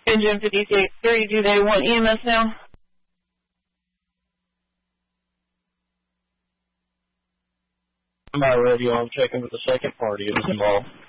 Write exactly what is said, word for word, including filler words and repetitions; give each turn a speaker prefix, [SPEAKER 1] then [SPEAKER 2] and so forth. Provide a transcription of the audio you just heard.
[SPEAKER 1] Engine fifty-six three, do they want E M S now?
[SPEAKER 2] I'm not ready. I'm checking with the second party that was involved.